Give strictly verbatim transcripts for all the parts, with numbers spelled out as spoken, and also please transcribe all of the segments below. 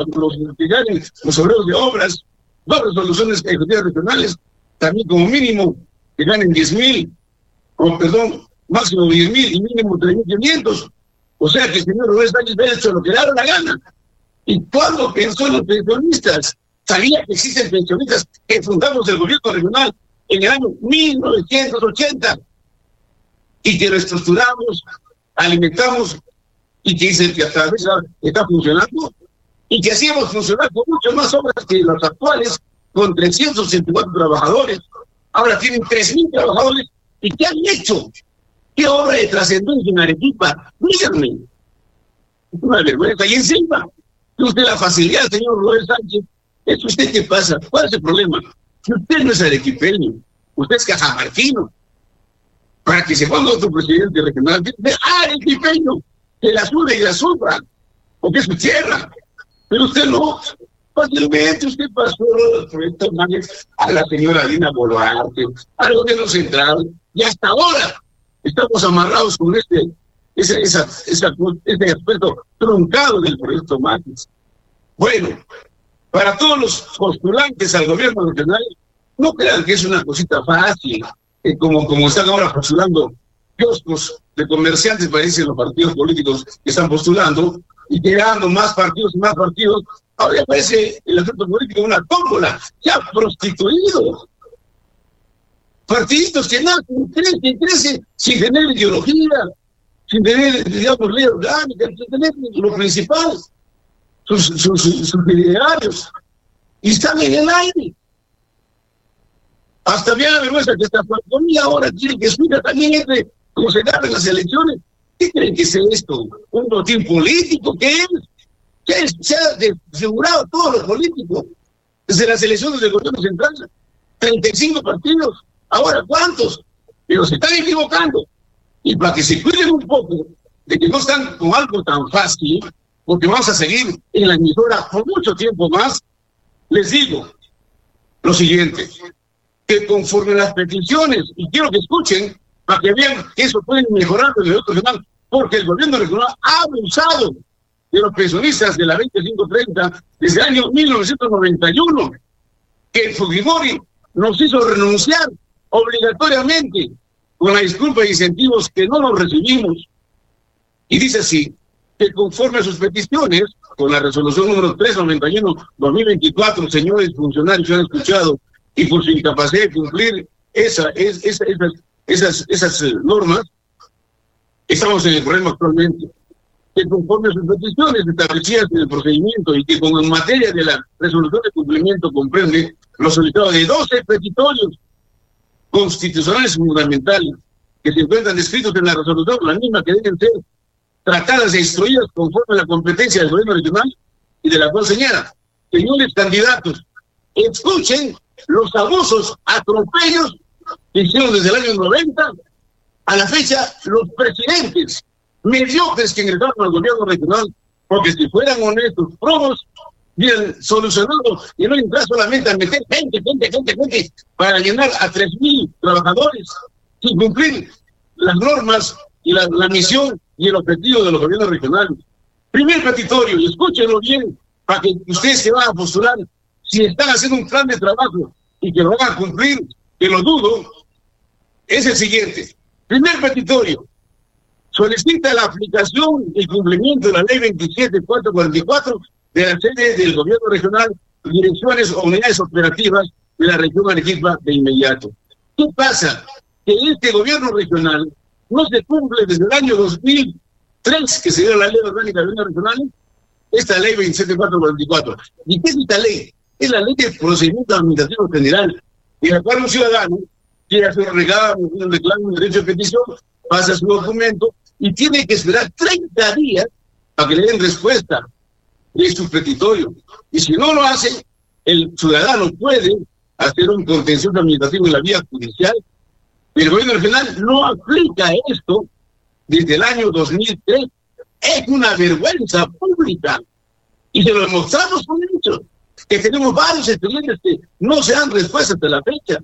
los que ganen los obreros de obras, dos resoluciones ejecutivas regionales, también como mínimo que ganen diez mil, o perdón, máximo diez mil y mínimo tres mil quinientos. O sea que el señor Rubén Sánchez ha hecho lo que le da la gana. ¿Y cuándo pensó en los pensionistas? Sabía que existen pensionistas que fundamos el gobierno regional en el año mil novecientos ochenta y que reestructuramos, alimentamos y que dice que hasta a veces está funcionando y que hacíamos funcionar con muchas más obras que las actuales, con trescientos sesenta y cuatro trabajadores. Ahora tienen tres mil trabajadores. ¿Y qué han hecho? ¿Qué obra de trascendencia en Arequipa? Díganme. Es una vergüenza. Y encima, usted la facilidad, señor Rubén Sánchez, ¿es usted qué pasa? ¿Cuál es el problema? Si usted no es arequipeño, usted es cajamarquino. Para que se ponga otro presidente regional, ah, arequipeño, que la sube y la sufra, porque es su tierra. Pero usted no. Fácilmente usted pasó el proyecto a la señora Dina Boluarte, al gobierno central, y hasta ahora estamos amarrados con este, ese, esa, esa, este aspecto truncado del proyecto Matis. Bueno, para todos los postulantes al gobierno nacional, no crean que es una cosita fácil, eh, como, como están ahora postulando kioscos de comerciantes, parecen los partidos políticos que están postulando, y creando más partidos y más partidos. Ahora parece el asunto político una tómbola, ya prostituido. Partiditos que nacen, crecen, crecen, sin tener ideología, sin tener, digamos, ley orgánica, sin tener lo principal, sus, sus, sus, sus idearios, y están en el aire. Hasta bien la vergüenza que esta familia ahora quiere que Suiza también entre como se dan en las elecciones. ¿Qué creen que es esto? ¿Un botín político? ¿Qué es? ¿Qué es? Se ha asegurado a todos los políticos desde las elecciones del gobierno central. treinta y cinco partidos. Ahora, ¿cuántos? Pero se están equivocando. Y para que se cuiden un poco de que no están con algo tan fácil, porque vamos a seguir en la emisora por mucho tiempo más, les digo lo siguiente, que conforme las peticiones, y quiero que escuchen, para que vean que eso puede mejorar el gobierno regional, porque el gobierno regional ha abusado de los pensionistas de la veinticinco treinta desde el año mil novecientos noventa y uno, que Fujimori nos hizo renunciar obligatoriamente con la disculpa de incentivos que no los recibimos. Y dice así, que conforme a sus peticiones, con la resolución número trescientos noventa y uno de dos mil veinticuatro, señores funcionarios que han escuchado, y por su incapacidad de cumplir esa, es, esa, esas, esas, esas eh, normas, estamos en el problema actualmente. Que conforme a sus peticiones establecidas en el procedimiento y que como en materia de la resolución de cumplimiento comprende los solicitados de doce petitorios constitucionales y fundamentales que se encuentran descritos en la resolución, las mismas que deben ser tratadas e instruidas conforme a la competencia del gobierno regional y de la cual señala. Señores candidatos, escuchen los abusos, atropellos que hicieron desde el año noventa a la fecha los presidentes mediocres que ingresaron al gobierno regional, porque si fueran honestos, probos, bien solucionados y no entrar solamente a meter gente, gente, gente, gente para llenar a tres mil trabajadores sin cumplir las normas y la, la misión y el objetivo de los gobiernos regionales. Primer petitorio, y escúchenlo bien, para que ustedes se van a postular, si están haciendo un plan de trabajo y que lo van a cumplir, que lo dudo, es el siguiente. Primer petitorio, solicita la aplicación y cumplimiento de la ley veintisiete mil cuatrocientos cuarenta y cuatro de la sede del gobierno regional, direcciones o unidades operativas de la región Arequipa de inmediato. ¿Qué pasa? Que este gobierno regional no se cumple desde el año dos mil tres, que se dio la ley orgánica de gobierno regional, esta ley veintisiete mil cuatrocientos cuarenta y cuatro. ¿Y qué es esta ley? Es la ley de procedimiento administrativo general, en la cual un ciudadano quiere hacer un reclamo, un reclamo, un derecho de petición, pasa su documento y tiene que esperar treinta días para que le den respuesta de su petitorio. Y si no lo hace, el ciudadano puede hacer un contencioso administrativo en la vía judicial. El gobierno regional no aplica esto desde el año dos mil tres. Es una vergüenza pública. Y se lo demostramos con hechos, que tenemos varios expedientes que no se dan respuesta hasta la fecha.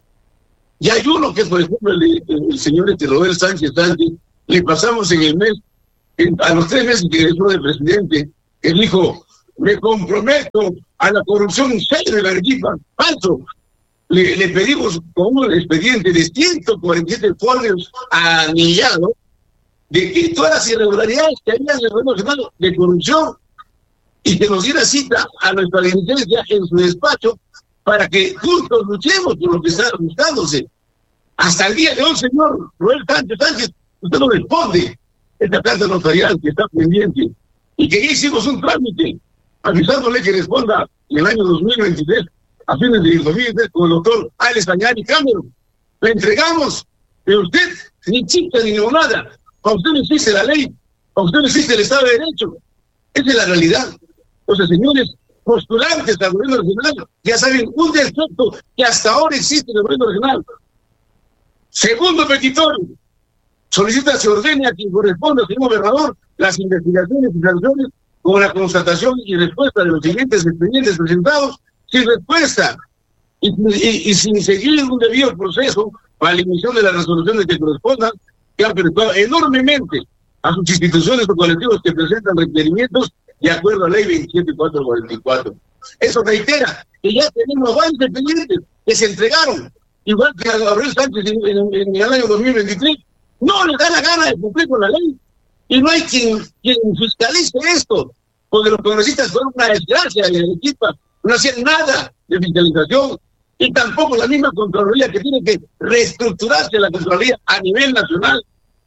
Y hay uno que, por ejemplo, el, el señor este Robert Sánchez Sánchez, le pasamos en el mes, en, a los tres meses que regresó del presidente, él dijo, me comprometo a la corrupción seria de la Arequipa. Falso. Le, le pedimos con un expediente de ciento cuarenta y siete folios anillado de que todas las irregularidades que había en el gobierno nacional de corrupción, y que nos diera cita a nuestra dirigencia en su despacho para que juntos luchemos por lo que está buscándose. Hasta el día de hoy, señor Roel Sánchez Sánchez, usted no responde esta carta notarial que está pendiente y que ya hicimos un trámite avisándole que responda en el año dos mil veintitrés, a fines del dos mil veintitrés, con el doctor Alex Añari Cameron. Le entregamos, pero usted ni chica ni nada. Para usted no existe la ley, para usted no existe el Estado de Derecho. Esa es la realidad. Entonces, señores postulantes al gobierno regional, ya saben un defecto que hasta ahora existe en el gobierno regional. Segundo petitorio, solicita se ordene a quien corresponde, señor gobernador, las investigaciones y sanciones con la constatación y respuesta de los siguientes expedientes presentados sin respuesta y, y, y sin seguir un debido proceso para la emisión de las resoluciones que correspondan, que han perjudicado enormemente a sus instituciones o colectivos que presentan requerimientos de acuerdo a la ley veintisiete mil cuatrocientos cuarenta y cuatro. Eso reitera que ya tenemos varios expedientes que se entregaron, igual que a Gabriel Sánchez en, en, en el año dos mil veintitrés. No les da la gana de cumplir con la ley. Y no hay quien, quien fiscalice esto, porque los congresistas fueron una desgracia en el equipo, no hacían nada de fiscalización, y tampoco la misma Contraloría, que tiene que reestructurarse la Contraloría a nivel nacional.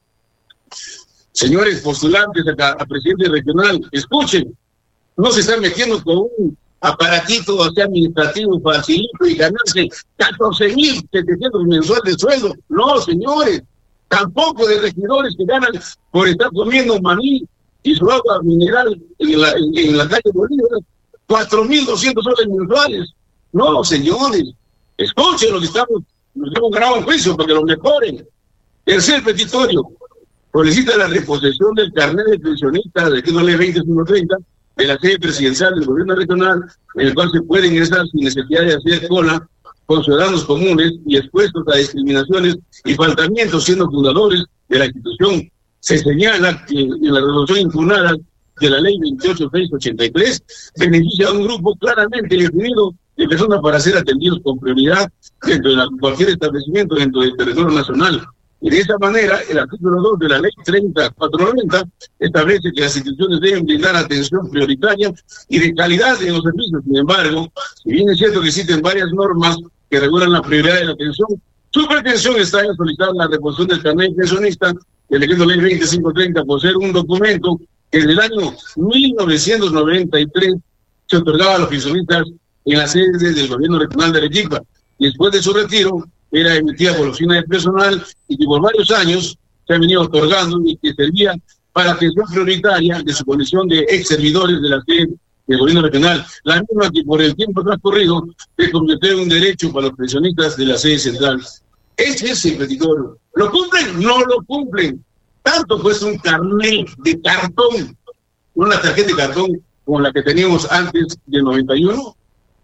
Señores postulantes a, a presidente regional, escuchen, no se están metiendo con un aparatito así administrativo facilito y ganarse catorce mil setecientos mensuales de sueldo. No, señores, tampoco de regidores que ganan por estar comiendo maní y su agua mineral en la, en, en la calle Bolívar, cuatro mil doscientos soles mensuales. No, señores, escuchen lo que estamos, nos hemos grabado en juicio para que lo mejoren. Tercer petitorio, solicita la reposición del carnet de pensionista de la ley veinte mil ciento treinta de la sede presidencial del gobierno regional, en el cual se puede ingresar sin necesidad de hacer cola con ciudadanos comunes y expuestos a discriminaciones y faltamientos, siendo fundadores de la institución. Se señala que en la resolución impugnada de la ley veintiocho mil seiscientos ochenta y tres beneficia a un grupo claramente definido de personas para ser atendidos con prioridad dentro de la, cualquier establecimiento dentro del territorio nacional. Y de esa manera, el artículo dos de la ley treinta mil cuatrocientos noventa establece que las instituciones deben brindar atención prioritaria y de calidad en los servicios. Sin embargo, si bien es cierto que existen varias normas que regulan la prioridad de la atención, su pretensión está en solicitar la reposición del carnet de pensionista del decreto ley veinte mil quinientos treinta por ser un documento que en el año mil novecientos noventa y tres se otorgaba a los pensionistas en la sede del gobierno regional de Arequipa, y después de su retiro era emitida por la oficina de personal y que por varios años se ha venido otorgando y que servía para atención prioritaria de su condición de ex servidores de la sede del gobierno regional, la misma que por el tiempo transcurrido se convirtió en un derecho para los pensionistas de la sede central. Ese es el petitorio. ¿Lo cumplen? No lo cumplen. Tanto cuesta un carnet de cartón, una tarjeta de cartón como la que teníamos antes del noventa y uno.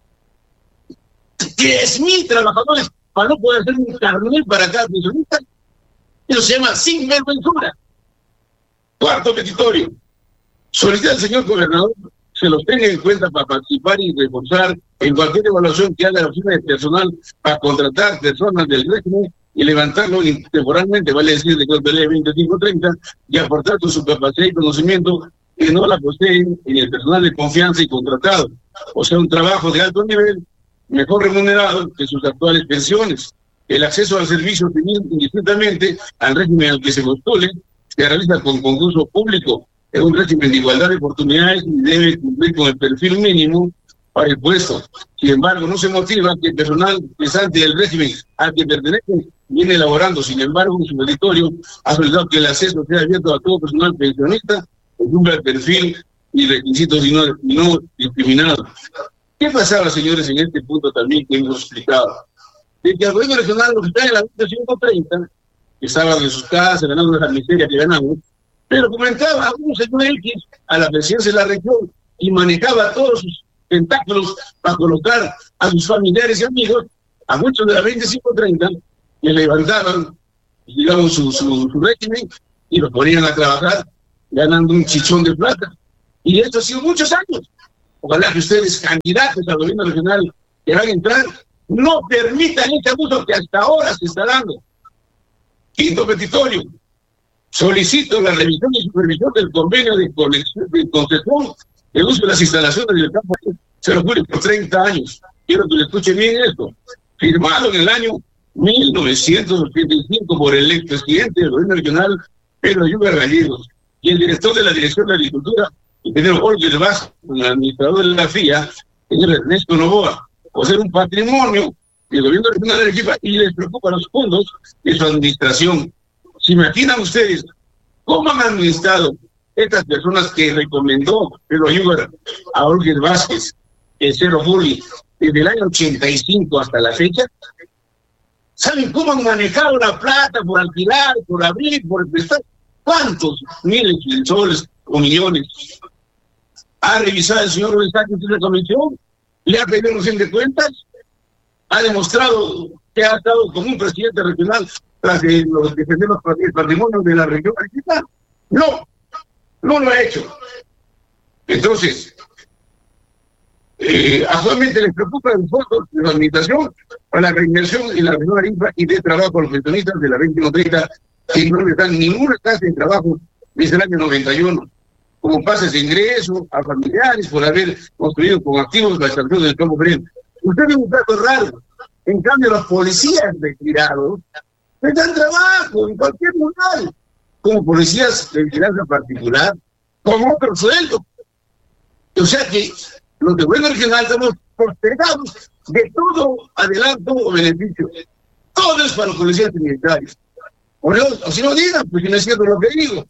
diez mil trabajadores para no poder hacer un carnet para cada pensionista. Eso se llama sinvergüenzura. Cuarto petitorio. Solicita al señor gobernador se los tenga en cuenta para participar y reforzar en cualquier evaluación que haga la oficina de personal para contratar personas del régimen y levantarlo temporalmente, vale decir, de la ley veinte mil quinientos treinta, y aportar con su capacidad y conocimiento que no la poseen en el personal de confianza y contratado. O sea, un trabajo de alto nivel, mejor remunerado que sus actuales pensiones. El acceso al servicio civil indistintamente al régimen al que se postule se realiza con concurso público. Es un régimen de igualdad de oportunidades y debe cumplir con el perfil mínimo para el puesto. Sin embargo, no se motiva que el personal pesante del régimen al que pertenece viene elaborando. Sin embargo, en su territorio ha solicitado que el acceso sea abierto a todo personal pensionista que cumpla el perfil y requisitos y no, y no discriminado. ¿Qué pasaba, señores, en este punto también que hemos explicado? De que al gobierno regional, los que están en la veinte mil ciento treinta, que estaban en sus casas ganando las miserias que ganamos, pero comentaba a un señor X a la presidencia de la región y manejaba todos sus tentáculos para colocar a sus familiares y amigos, a muchos de la veinte mil ciento treinta, que levantaban, digamos, su, su, su régimen y los ponían a trabajar ganando un chichón de plata. Y esto ha sido muchos años. ojalá que ustedes, candidatos al gobierno regional que van a entrar, no permitan este abuso que hasta ahora se está dando. Quinto petitorio, solicito la revisión y supervisión del convenio de, de concesión de uso de las instalaciones del campo. Se lo juro por treinta años. Quiero que le escuchen bien esto. Firmado en el año mil novecientos ochenta y cinco por el expresidente del gobierno regional, Pedro Ayuba Gallegos, y el director de la Dirección de Agricultura, ingeniero Olger Vázquez, el administrador de la F I A, señor Ernesto Novoa, por ser un patrimonio del gobierno regional de Arequipa, y les preocupan los fondos de su administración. ¿Se imaginan ustedes cómo han administrado estas personas que recomendó Pedro Ayuba a Olger Vázquez, el Cerro Juli, desde el año ochenta y cinco hasta la fecha? ¿Saben cómo han manejado la plata por alquilar, por abrir, por prestar? ¿Cuántos miles de soles o millones? ¿Ha revisado el señor Sánchez la comisión? ¿Le ha pedido noción de cuentas? ¿Ha demostrado que ha estado como un presidente regional tras de los, defender los patrimonios de la región arequipa? No, no lo ha hecho. Entonces, eh, actualmente les preocupa el fondo de la administración para la reinversión en la región arequipa y de trabajo a los pensionistas de la veintiuno treinta, que no les dan ninguna clase de trabajo desde el año noventa y uno, como pases de ingreso a familiares por haber construido con activos la estación del campo Fren. Usted ve un caso raro. En cambio, los policías retirados les dan trabajo en cualquier lugar, como policías de vigilancia particular, con otro sueldo. O sea que los de gobierno regional estamos postergados de todo adelanto o beneficio. Todo es para los policías militares. O, no, o si no digan, pues yo no es cierto lo que digo.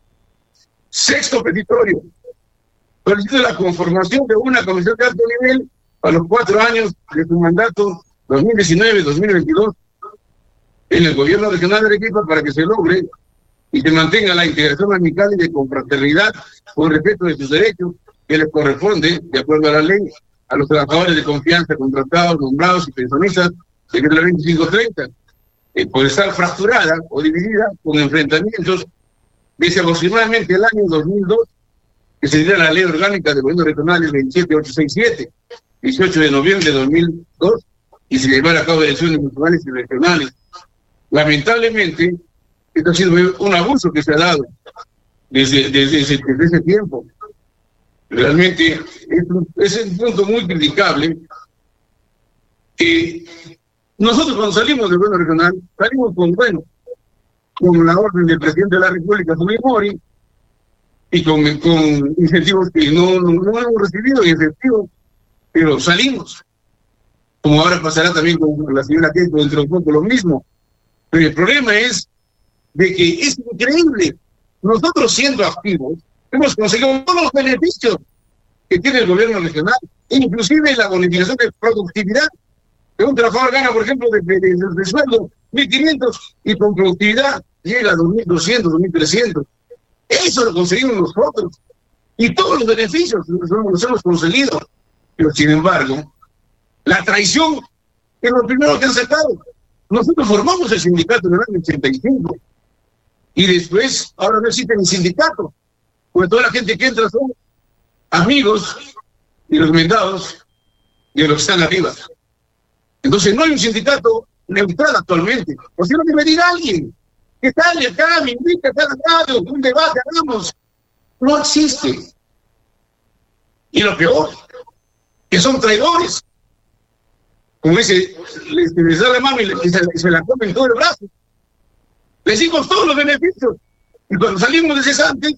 Sexto petitorio. Solicito la conformación de una comisión de alto nivel para los cuatro años de su mandato dos mil diecinueve dos mil veintidós en el gobierno regional de Arequipa para que se logre y se mantenga la integración amical y de confraternidad con respeto de sus derechos que les corresponde, de acuerdo a la ley, a los trabajadores de confianza contratados, nombrados y pensionistas de la veinticinco treinta, eh, por estar fracturada o dividida con enfrentamientos desde aproximadamente el año dos mil dos, que se dio la ley orgánica del gobierno regional el veintisiete mil ochocientos sesenta y siete, dieciocho de noviembre de dos mil dos, y se llevaron a cabo elecciones municipales y regionales. Lamentablemente, esto ha sido un abuso que se ha dado desde, desde, ese, desde ese tiempo. Realmente es un, es un punto muy criticable. Que nosotros cuando salimos del gobierno regional, salimos con, bueno, con la orden del presidente de la República, Fujimori, y con, con incentivos que no, no, no hemos recibido, y efectivos, pero salimos. Como ahora pasará también con la señora Keiko, dentro de un poco lo mismo. Pero el problema es de que es increíble. Nosotros, siendo activos, hemos conseguido todos los beneficios que tiene el gobierno regional, inclusive la bonificación de productividad, que un trabajador gana, por ejemplo, de, de, de, de sueldo mil quinientos y con productividad llega a dos mil doscientos, dos mil trescientos. Eso lo conseguimos nosotros. Y todos los beneficios los, los hemos conseguido. Pero, sin embargo, la traición es lo primero que han sacado. Nosotros formamos el sindicato en el año ochenta y cinco. Y después, ahora no existe ni sindicato. Porque toda la gente que entra son amigos de los mendados y de los que están arriba. Entonces no hay un sindicato neutral actualmente. O si no, que me diga alguien que sale acá, me invita a cada radio, un debate, hagamos. No existe. Y lo peor, que son traidores. Como dice, les, les da la mano y, les, y, se, y se la comen todo el brazo. Les dimos todos los beneficios. Y cuando salimos de cesante,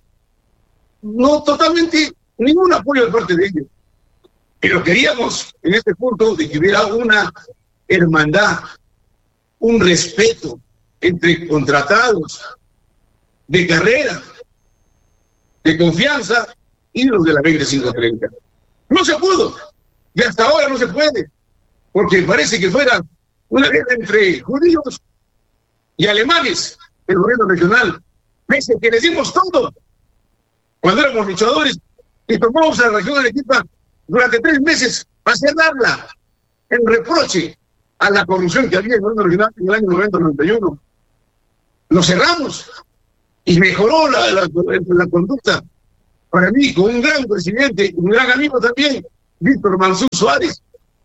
no totalmente ningún apoyo de parte de ellos. Pero queríamos en este punto de que hubiera una hermandad, un respeto entre contratados de carrera, de confianza y los de la veinticinco treinta. No se pudo, y hasta ahora no se puede, porque parece que fuera una guerra entre judíos y alemanes, el gobierno regional, pese a que les dimos todo. Cuando éramos luchadores y tomamos a la región de Arequipa durante tres meses para cerrarla en reproche a la corrupción que había en el gobierno regional en el año noventa noventa y uno. Lo cerramos y mejoró la, la, la conducta para mí, con un gran presidente, un gran amigo también, Víctor Mansur Suárez.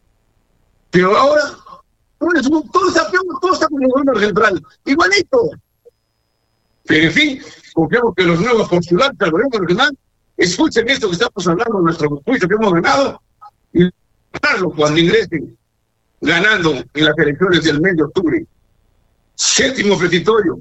Pero ahora, todo, todo está peor, todo está como el gobierno central, igualito. Pero en fin, confiamos que los nuevos postulantes al gobierno regional escuchen esto que estamos hablando, nuestro juicio que hemos ganado, y darlo cuando ingresen ganando en las elecciones del mes de octubre. Séptimo petitorio.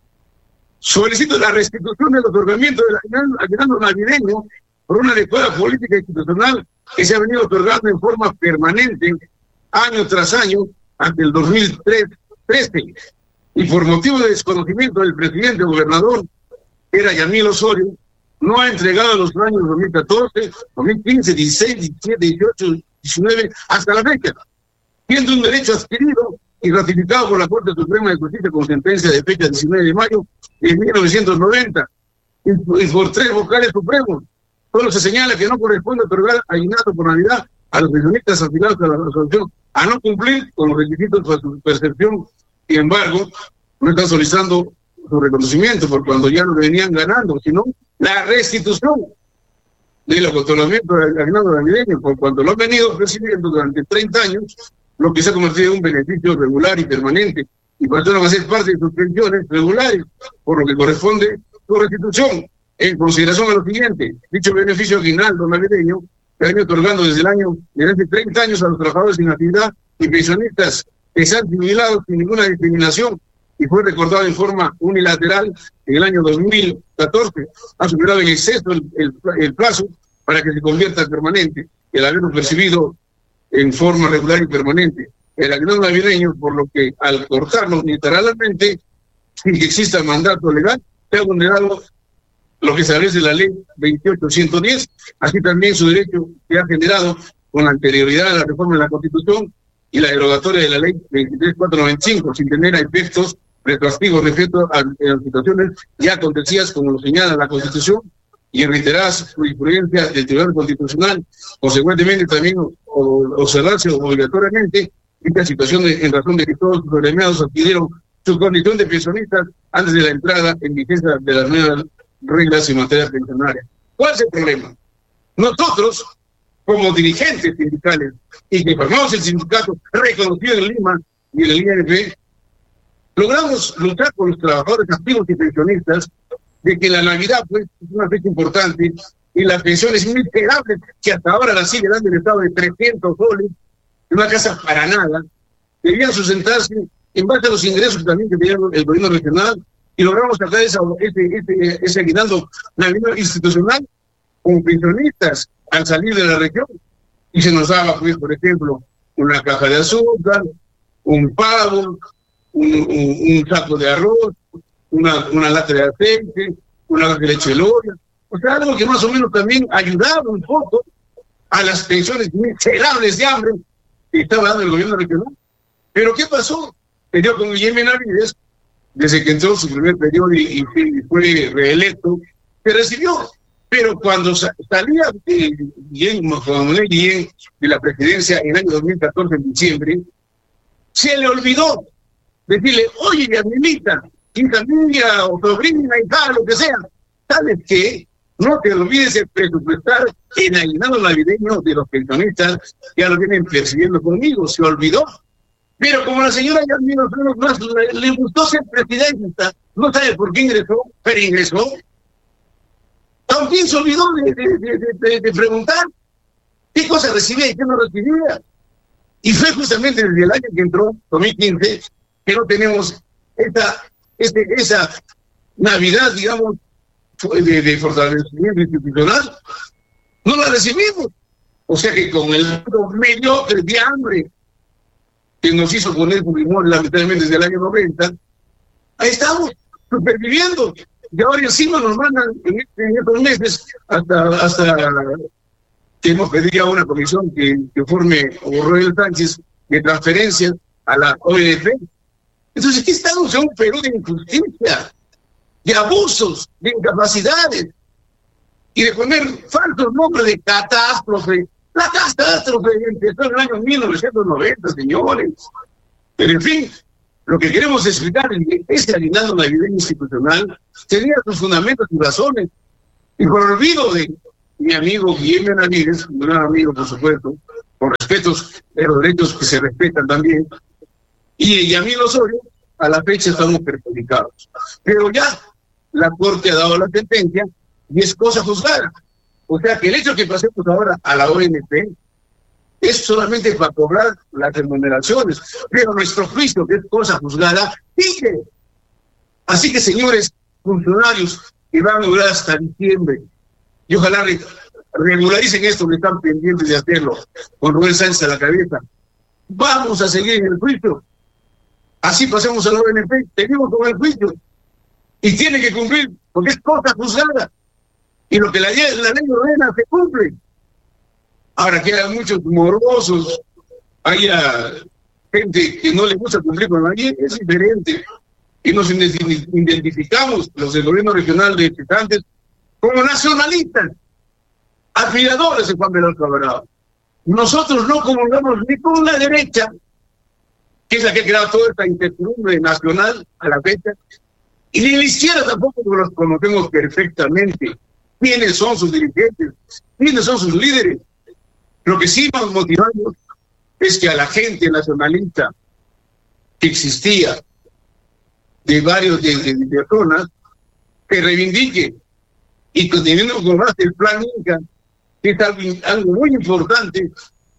Solicito la restitución del otorgamiento del aguinaldo navideño por una adecuada política institucional que se ha venido otorgando en forma permanente, año tras año, hasta el dos mil trece. Y por motivo de desconocimiento del presidente gobernador, era Yamil Osorio, no ha entregado los años dos mil catorce, dos mil quince, dieciséis, diecisiete, dieciocho, diecinueve, hasta la fecha, siendo un derecho adquirido y ratificado por la Corte Suprema de Justicia con sentencia de fecha diecinueve de mayo de mil novecientos noventa, y, y por tres vocales supremos. Solo se señala que no corresponde otorgar aguinaldo por Navidad a los pensionistas afiliados a la resolución a no cumplir con los requisitos para su percepción. Sin embargo, no están solicitando su reconocimiento por cuando ya lo venían ganando, sino la restitución de los otorgamientos del aguinaldo navideño, por cuando lo han venido recibiendo durante treinta años, lo que se ha convertido en un beneficio regular y permanente, y pasaron a ser parte de sus pensiones regulares, por lo que corresponde su restitución, en consideración a lo siguiente: dicho beneficio aguinaldo navideño se ha venido otorgando desde el año, desde hace treinta años a los trabajadores sin actividad y pensionistas que se han jubilado sin ninguna discriminación, y fue recordado en forma unilateral en el año dos mil catorce, ha superado en exceso el, el, el plazo para que se convierta en permanente, el haberlo percibido en forma regular y permanente el aguinaldo navideño, por lo que al cortarlo unilateralmente, sin que exista mandato legal, se ha vulnerado lo que establece la ley veintiocho ciento diez, así también su derecho que ha generado con anterioridad a la reforma de la Constitución y la derogatoria de la ley veintitrés mil cuatrocientos noventa y cinco, sin tener efectos retroactivos respecto a, a las situaciones ya acontecidas, como lo señala la Constitución y en reiteradas jurisprudencias del Tribunal Constitucional. Consecuentemente, también observarse obligatoriamente esta situación de, en razón de que todos los agremiados adquirieron su condición de pensionistas antes de la entrada en vigencia de las nuevas reglas en materia pensionaria. ¿Cuál es el problema? Nosotros, como dirigentes sindicales, y que formamos el sindicato reconocido en Lima y en el I N P, logramos luchar con los trabajadores activos y pensionistas de que la Navidad, pues, es una fecha importante y las pensiones miserables que hasta ahora la sigue dando el Estado de trescientos soles, en una casa para nada, debían sustentarse en base a los ingresos también que tenía el gobierno regional, y logramos sacar esa, ese, ese, ese aguinaldo navideño institucional con pensionistas al salir de la región, y se nos daba, pues, por ejemplo, una caja de azúcar, un pavo, un, un, un saco de arroz, una, una lata de aceite, una lata de leche de loria, o sea, algo que más o menos también ayudaba un poco a las pensiones miserables de hambre que estaba dando el gobierno regional. Pero ¿qué pasó? Se dio con Guillermo Benavides, desde que entró su primer periodo y, y fue reelecto, se recibió. Pero cuando sa salía de Guillermo de la presidencia en el año dos mil catorce, en diciembre, se le olvidó decirle: oye, Yamilita, hija mía, o sobrina, hija, lo que sea, ¿sabes qué? No te olvides de presupuestar el aguinaldo navideño de los pensionistas, ya lo vienen percibiendo conmigo. Se olvidó. Pero como la señora Yasmina le, le gustó ser presidenta, no sabe por qué ingresó, pero ingresó. También se olvidó de, de, de, de, de preguntar qué cosa recibía y qué no recibía. Y fue justamente desde el año que entró, dos mil quince, que no tenemos esa, ese, esa Navidad, digamos, de, de fortalecimiento institucional. No la recibimos. O sea que con el medio de hambre que nos hizo poner Fujimori lamentablemente desde el año noventa, ahí estamos, superviviendo. Y ahora encima nos mandan en, en estos meses hasta, hasta que hemos pedido a una comisión que, que forme Roel Sánchez de transferencias a la O N P. Entonces aquí estamos en un Perú de injusticia, de abusos, de incapacidades y de poner falsos nombres de catástrofe. La catástrofe empezó en el año mil novecientos noventa, señores. Pero en fin, lo que queremos explicar es que ese aguinaldo navideño institucional tenía sus fundamentos y razones. Y por olvido de mi amigo Guillermo Benavides, un gran amigo, por supuesto, con respetos de los derechos que se respetan también, y Yamil Osorio, a la fecha estamos perjudicados. Pero ya la Corte ha dado la sentencia y es cosa juzgada. O sea que el hecho que pasemos ahora a la O N P es solamente para cobrar las remuneraciones, pero nuestro juicio, que es cosa juzgada, sigue. Así que, señores funcionarios que van a durar hasta diciembre, y ojalá re regularicen esto que están pendientes de hacerlo, con Rubén Sánchez a la cabeza, vamos a seguir en el juicio. Así pasemos a la O N P, seguimos con el juicio, y tiene que cumplir, porque es cosa juzgada, y lo que la, la ley ordena se cumple. Ahora quedan muchos morosos, haya gente que no le gusta cumplir con la ley, es diferente, y nos identificamos, los del gobierno regional de Chitantes, como nacionalistas, admiradores de Juan Velasco Alvarado. Nosotros no comulgamos ni con la derecha, que es la que ha creado toda esta incertidumbre nacional a la fecha, y ni la izquierda tampoco, porque los conocemos perfectamente. ¿Quiénes son sus dirigentes? ¿Quiénes son sus líderes? Lo que sí nos motivamos es que a la gente nacionalista que existía de varios de, de, de zonas, que reivindique y continuando con más el plan Inca, que es algo, algo muy importante,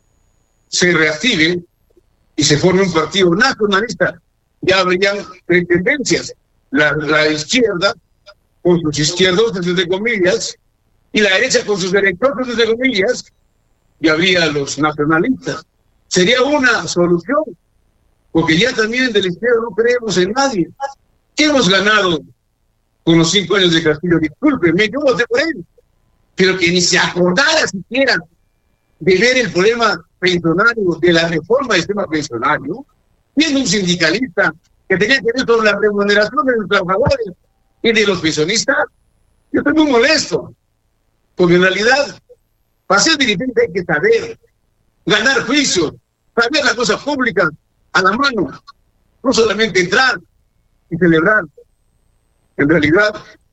se reactive y se forme un partido nacionalista. Ya habrían tres tendencias: la, la izquierda con sus izquierdos, entre comillas, y la derecha con sus derechos, entre comillas, y habría los nacionalistas. Sería una solución, porque ya también de la izquierda no creemos en nadie. ¿Qué hemos ganado con los cinco años de Castillo? Discúlpenme, yo voté por él, pero que ni se acordara siquiera de ver el problema pensionario, de la reforma del sistema pensionario, viendo un sindicalista que tenía que ver con la remuneración de los trabajadores y de los pensionistas. Yo estoy muy molesto, porque en realidad, para ser dirigente hay que saber ganar juicios, saber las cosas públicas a la mano, no solamente entrar y celebrar. En realidad,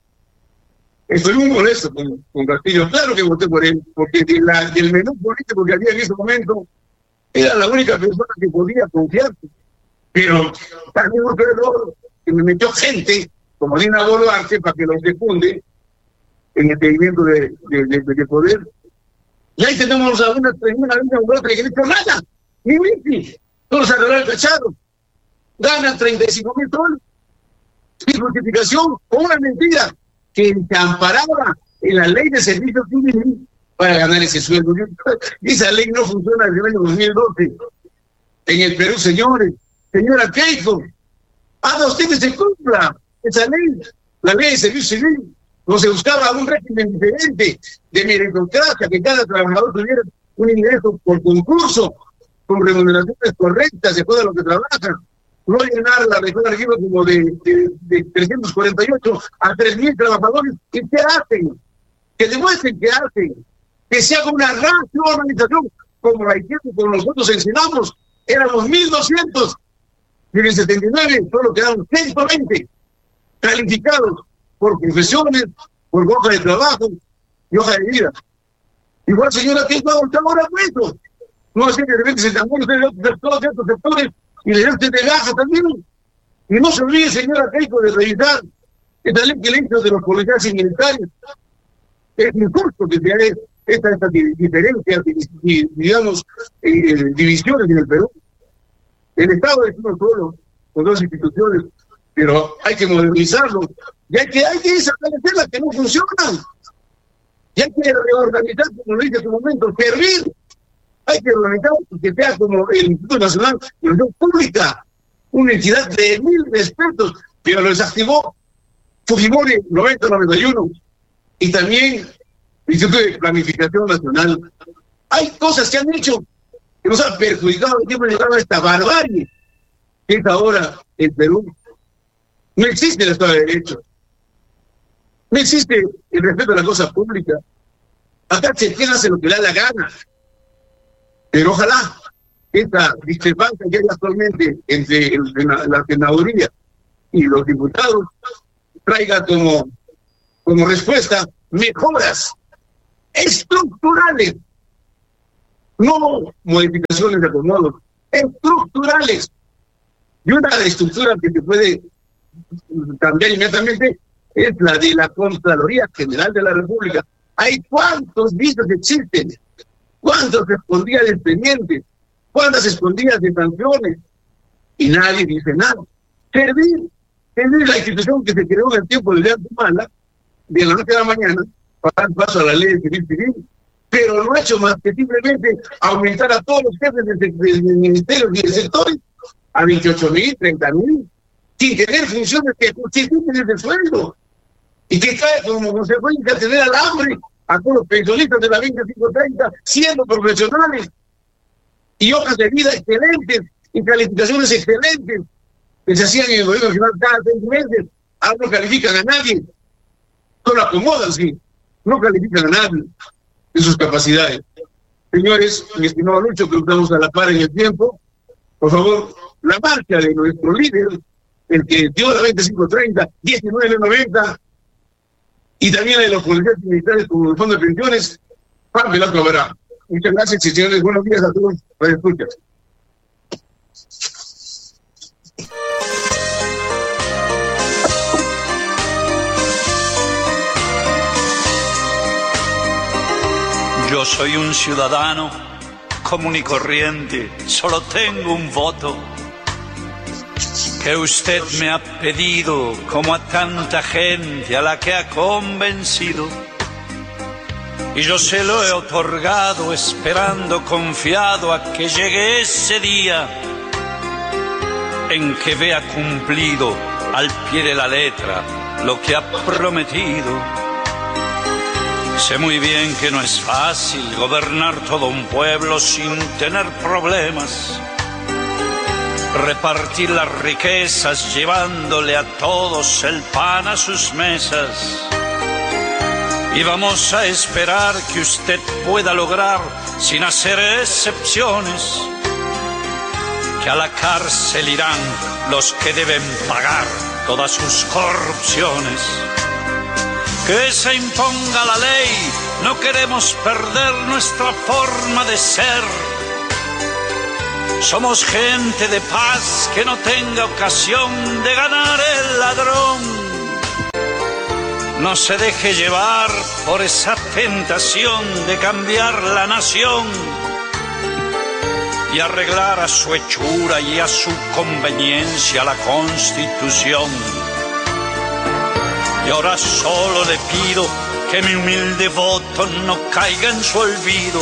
estoy muy molesto con, con Castillo. Claro que voté por él, porque de la, del menú político que había en ese momento, era la única persona que podía confiar. Pero también otro error, que me metió gente como Dina Boluarte para que los defunde en el seguimiento de, de, de, de poder. Y ahí tenemos a una tremenda Boluarte que no ha hecho nada, ni Vicky, solo se arregló el cachado. Ganan treinta y cinco mil soles sin justificación, con una mentira que se amparaba en la ley de servicios civiles para ganar ese sueldo. Esa ley no funciona desde el año dos mil doce. En el Perú, señores, señora Keiko, haga usted que se cumpla esa ley, la ley de servicio civil. No se buscaba un régimen diferente de meritocracia, que cada trabajador tuviera un ingreso por concurso, con remuneraciones correctas de acuerdo a lo que trabajan. No llenar la región de como de, de, de trescientos cuarenta y ocho a tres mil trabajadores. ¿Y qué hacen? Que demuestren que hacen. Que se haga una racionalización, como la hicieron, como nosotros enseñamos. Éramos mil doscientos. Y en el setenta y nueve solo quedaron ciento veinte calificados por profesiones, por hoja de trabajo y hoja de vida. Igual, señora, que es ahora puesto. No así que de repente se transforman de todos estos sectores y le dan de gaja también. Y no se olvide, señora Keiko, de revisar esta ley que le hizo de los policías y militares. Es injusto que se haga estas esta diferencias, digamos, eh, divisiones en el Perú. El Estado es uno solo, con dos instituciones, pero hay que modernizarlo. Y hay que, hay que desaparecer las que no funcionan. Y hay que reorganizar, como lo dije hace un momento, servir. Hay que organizar que sea como el Instituto Nacional de Educación Pública, una entidad de mil respetos, pero lo desactivó Fujimori noventa noventa y uno, y también el Instituto de Planificación Nacional. Hay cosas que han hecho que nos han perjudicado, que hemos llegado a esta barbarie que es ahora el Perú. No existe el Estado de Derecho, no existe el respeto a la cosa pública. Acá se hace lo que le da la gana. Pero ojalá esta discrepancia que hay actualmente entre el, la, la senaduría y los diputados traiga como, como respuesta mejoras estructurales, no modificaciones de acomodos, estructurales. Y una de las estructuras que se puede cambiar inmediatamente es la de la Contraloría General de la República. Hay cuántos vicios existen, cuántos escondidas de expedientes, cuántas escondidas de sanciones, y nadie dice nada. Servir, servir la institución que se creó en el tiempo de Leandro Humala, de la noche a la mañana, para dar paso a la ley de civil civil, pero no ha hecho más que simplemente aumentar a todos los jefes de, de, de ministerios y de sectores a veintiocho mil, treinta mil, sin tener funciones que justifiquen ese sueldo, y que cae como consecuencia de tener al hambre a todos los pensionistas de la veinticinco treinta siendo profesionales, y hojas de vida excelentes, y calificaciones excelentes, que se hacían en el gobierno nacional cada seis meses. Ahora no califican a nadie, solo acomodan, sí, no califican a nadie de sus capacidades. Señores, mi estimado Lucho, que estamos a la par en el tiempo, por favor, la marcha de nuestro líder, el que dio la veinticinco treinta, diecinueve noventa, y también de los policías militares como el Fondo de Pensiones, Juan Velasco Bará. Muchas gracias y señores, buenos días a todos los escuchas. Yo soy un ciudadano común y corriente, solo tengo un voto que usted me ha pedido, como a tanta gente a la que ha convencido. Y yo se lo he otorgado esperando confiado a que llegue ese día en que vea cumplido al pie de la letra lo que ha prometido. Sé muy bien que no es fácil gobernar todo un pueblo sin tener problemas, repartir las riquezas llevándole a todos el pan a sus mesas. Y vamos a esperar que usted pueda lograr, sin hacer excepciones, que a la cárcel irán los que deben pagar todas sus corrupciones. Que se imponga la ley, no queremos perder nuestra forma de ser. Somos gente de paz que no tenga ocasión de ganar el ladrón. No se deje llevar por esa tentación de cambiar la nación y arreglar a su hechura y a su conveniencia la Constitución. Y ahora solo le pido que mi humilde voto no caiga en su olvido.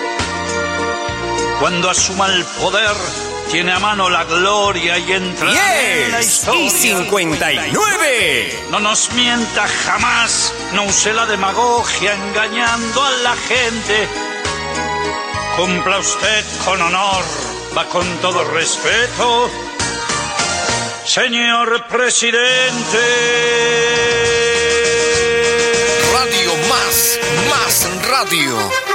Cuando asuma el poder, tiene a mano la gloria y entrará en la historia. Y cincuenta y nueve. No nos mienta jamás, no use la demagogia engañando a la gente. Cumpla usted con honor, va con todo respeto, señor presidente. Radio Más, Más Radio.